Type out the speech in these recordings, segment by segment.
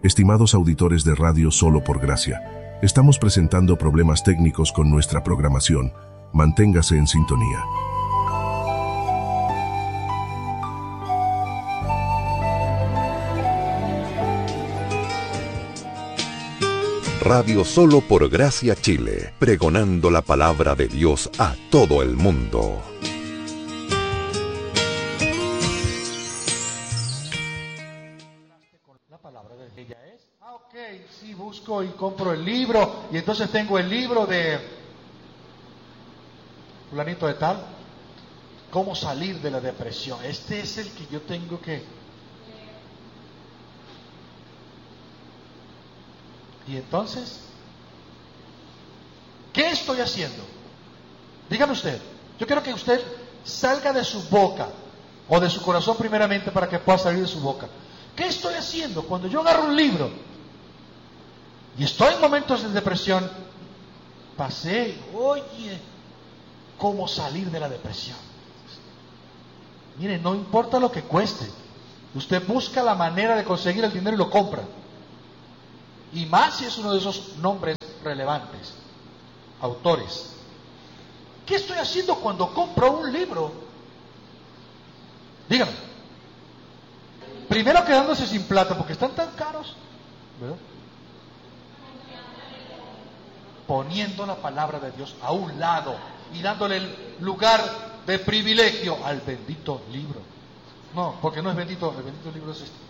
Estimados auditores de Radio Solo por Gracia, estamos presentando problemas técnicos con nuestra programación. Manténgase en sintonía. Radio Solo por Gracia Chile, pregonando la palabra de Dios a todo el mundo. La palabra de ella es, sí, busco y compro el libro, y entonces tengo el libro de fulanito de tal, cómo salir de la depresión. Este es el que yo tengo que... Y entonces, ¿qué estoy haciendo? Dígame usted. Yo quiero que usted salga de su boca o de su corazón primeramente para que pueda salir de su boca. ¿Qué estoy haciendo cuando yo agarro un libro y estoy en momentos de depresión? Pasé, oye, ¿cómo salir de la depresión? Mire, no importa lo que cueste. Usted busca la manera de conseguir el dinero y lo compra. Y más si es uno de esos nombres relevantes, autores. ¿Qué estoy haciendo cuando compro un libro? Dígame. Primero quedándose sin plata, porque están tan caros, ¿verdad? Poniendo la palabra de Dios a un lado y dándole el lugar de privilegio al bendito libro. No, porque no es bendito, el bendito libro es este.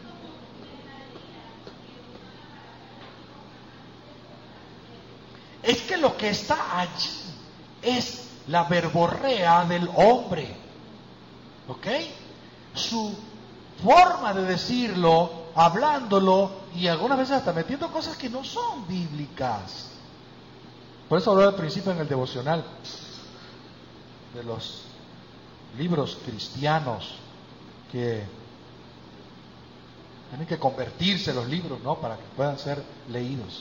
Es que lo que está allí es la verborrea del hombre, ¿ok? Su forma de decirlo, hablándolo y algunas veces hasta metiendo cosas que no son bíblicas. Por eso hablaba al principio en el devocional de los libros cristianos que tienen que convertirse los libros, ¿no? Para que puedan ser leídos.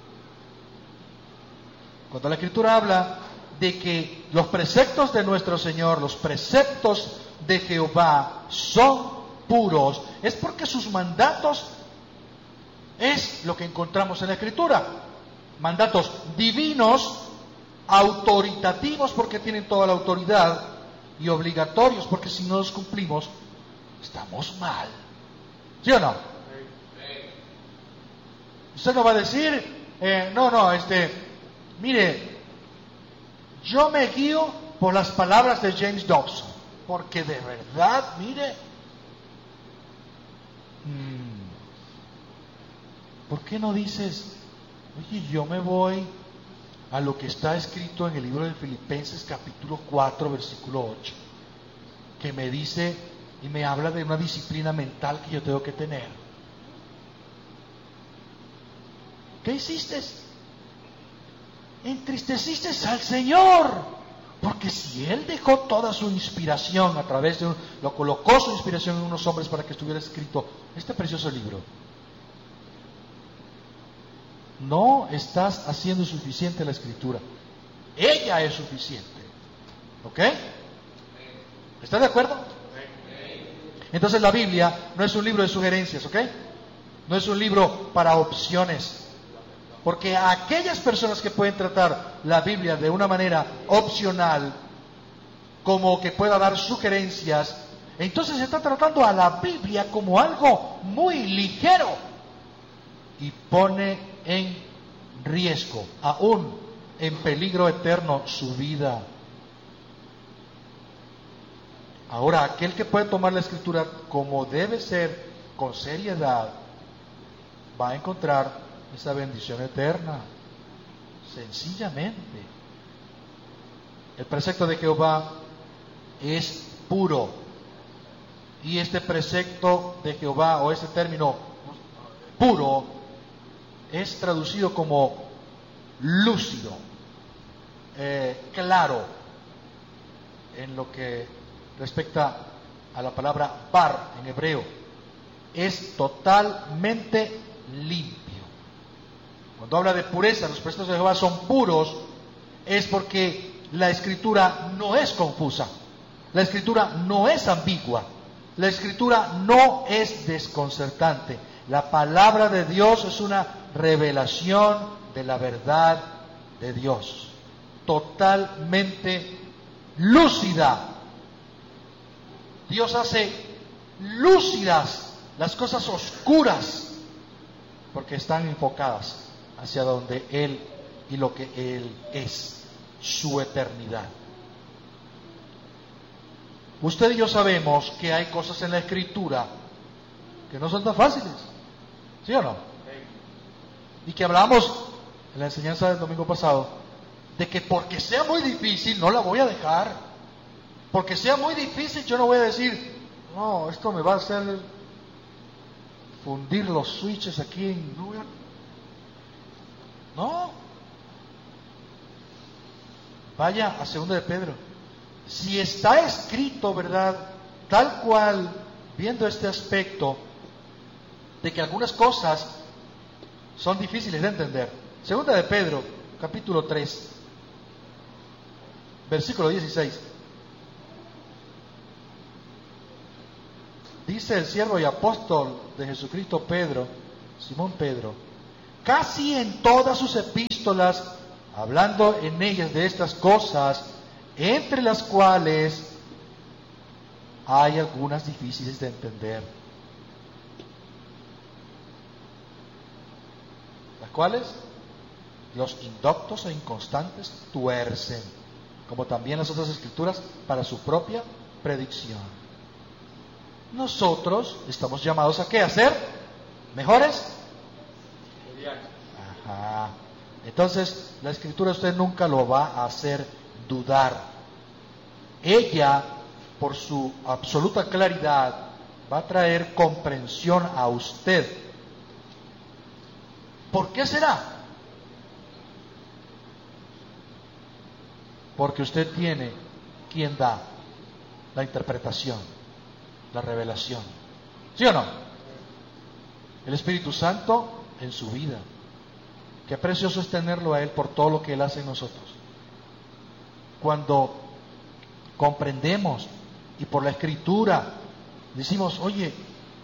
Cuando la Escritura habla de que los preceptos de nuestro Señor, los preceptos de Jehová son puros, es porque sus mandatos es lo que encontramos en la Escritura. Mandatos divinos, autoritativos porque tienen toda la autoridad y obligatorios porque si no los cumplimos estamos mal. ¿Sí o no? Usted no va a decir, mire, yo me guío por las palabras de James Dobson, porque de verdad, mire, ¿por qué no dices, oye, yo me voy a lo que está escrito en el libro de Filipenses capítulo 4, versículo 8, que me dice y me habla de una disciplina mental que yo tengo que tener? ¿Qué hiciste? Entristeciste al Señor, porque si Él dejó toda su inspiración a través de lo colocó su inspiración en unos hombres para que estuviera escrito este precioso libro, no estás haciendo suficiente la Escritura. Ella es suficiente. ¿Ok? ¿Estás de acuerdo? Entonces la Biblia no es un libro de sugerencias, ¿ok? No es un libro para opciones. Porque a aquellas personas que pueden tratar la Biblia de una manera opcional, como que pueda dar sugerencias, entonces se está tratando a la Biblia como algo muy ligero y pone en riesgo, aún en peligro eterno, su vida. Ahora, aquel que puede tomar la Escritura como debe ser, con seriedad, va a encontrar esa bendición eterna, sencillamente. El precepto de Jehová es puro, y este precepto de Jehová, o ese término puro, es traducido como lúcido, claro, en lo que respecta a la palabra bar en hebreo, es totalmente limpio. Cuando habla de pureza, los preceptos de Jehová son puros, es porque la Escritura no es confusa, la Escritura no es ambigua, la Escritura no es desconcertante. La palabra de Dios es una revelación de la verdad de Dios, totalmente lúcida. Dios hace lúcidas las cosas oscuras porque están enfocadas hacia donde Él y lo que Él es, su eternidad. Usted y yo sabemos que hay cosas en la Escritura que no son tan fáciles, ¿sí o no? Y que hablamos en la enseñanza del domingo pasado de que porque sea muy difícil no la voy a dejar, porque sea muy difícil yo no voy a decir, no, esto me va a hacer fundir los switches aquí en... No, vaya a 2 de Pedro. Si está escrito, ¿verdad? Tal cual, viendo este aspecto de que algunas cosas son difíciles de entender. 2 de Pedro, capítulo 3, versículo 16. Dice el siervo y apóstol de Jesucristo Pedro, Simón Pedro, casi en todas sus epístolas, hablando en ellas de estas cosas, entre las cuales hay algunas difíciles de entender. Las cuales los indoctos e inconstantes tuercen, como también las otras escrituras, para su propia predicción. Nosotros estamos llamados ¿a qué? ¿A ser mejores? Ajá. Entonces, la Escritura usted nunca lo va a hacer dudar. Ella, por su absoluta claridad, va a traer comprensión a usted. ¿Por qué será? Porque usted tiene quien da la interpretación, la revelación. ¿Sí o no? El Espíritu Santo en su vida. Qué precioso es tenerlo a Él por todo lo que Él hace en nosotros. Cuando comprendemos y por la Escritura decimos, oye,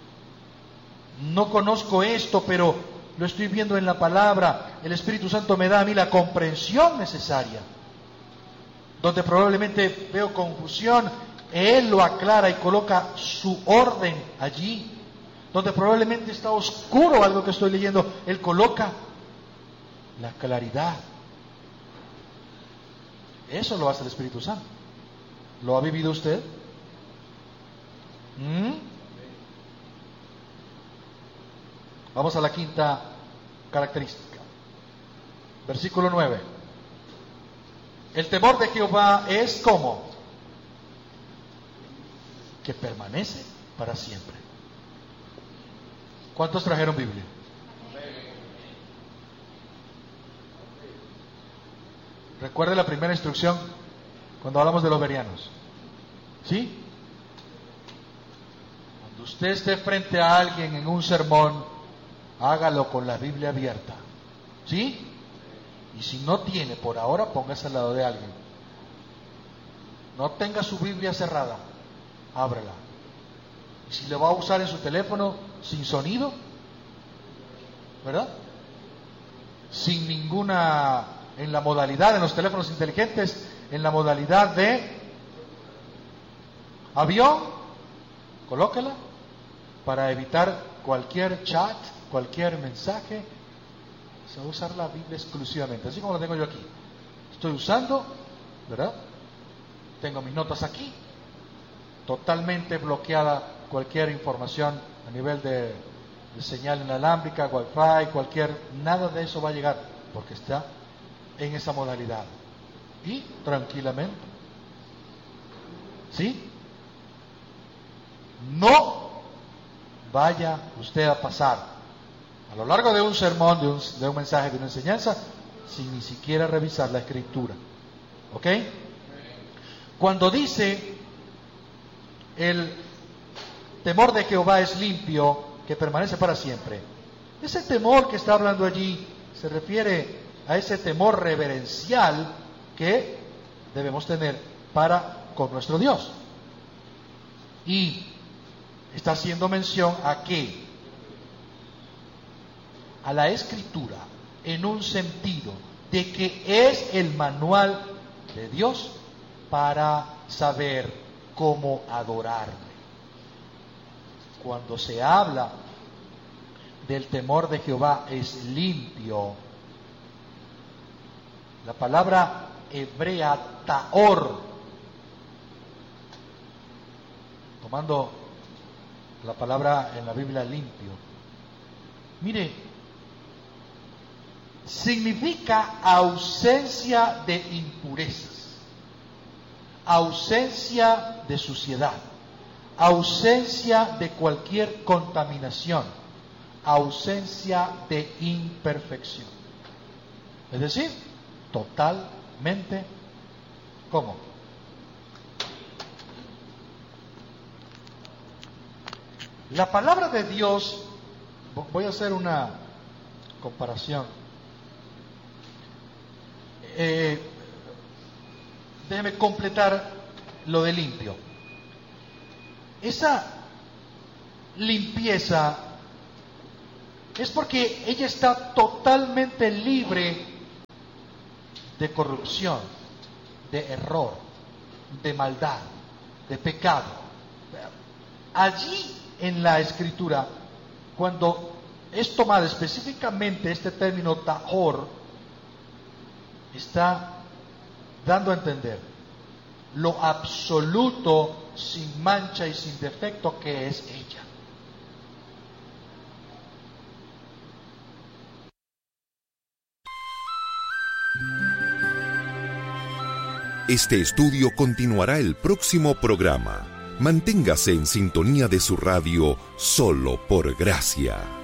no conozco esto, pero lo estoy viendo en la palabra, el Espíritu Santo me da a mí la comprensión necesaria. Donde probablemente veo confusión, Él lo aclara y coloca su orden allí. Donde probablemente está oscuro algo que estoy leyendo, Él coloca la claridad. Eso lo hace el Espíritu Santo. ¿Lo ha vivido usted? Vamos a la quinta característica. Versículo 9. El temor de Jehová es como que permanece para siempre. ¿Cuántos trajeron Biblia? Recuerde la primera instrucción cuando hablamos de los bereanos. ¿Sí? Cuando usted esté frente a alguien en un sermón, hágalo con la Biblia abierta. ¿Sí? Y si no tiene, por ahora, póngase al lado de alguien. No tenga su Biblia cerrada, ábrela. Y si le va a usar en su teléfono sin sonido, ¿verdad? Sin ninguna, en la modalidad, en los teléfonos inteligentes, en la modalidad de avión, colóquela para evitar cualquier chat, cualquier mensaje. Se va a usar la Biblia exclusivamente, así como la tengo yo aquí. Estoy usando, ¿verdad? Tengo mis notas aquí, totalmente bloqueada cualquier información a nivel de señal inalámbrica, wifi, nada de eso va a llegar, porque está en esa modalidad. Y tranquilamente, ¿sí? No vaya usted a pasar a lo largo de un sermón, de un mensaje, de una enseñanza, sin ni siquiera revisar la Escritura. ¿Ok? Cuando dice el temor de Jehová es limpio, que permanece para siempre, ese temor que está hablando allí se refiere a ese temor reverencial que debemos tener para con nuestro Dios. Y está haciendo mención a que a la Escritura en un sentido de que es el manual de Dios para saber cómo adorarle. Cuando se habla del temor de Jehová es limpio. La palabra hebrea taor, tomando la palabra en la Biblia limpio, mire, significa ausencia de impurezas, ausencia de suciedad, ausencia de cualquier contaminación, ausencia de imperfección. Es decir, totalmente, ¿cómo? La palabra de Dios, voy a hacer una comparación. Déjeme completar lo de limpio. Esa limpieza es porque ella está totalmente libre de corrupción, de error, de maldad, de pecado. Allí en la Escritura, cuando es tomado específicamente este término tahor, está dando a entender lo absoluto, sin mancha y sin defecto que es ella. Este estudio continuará el próximo programa. Manténgase en sintonía de su radio Solo por Gracia.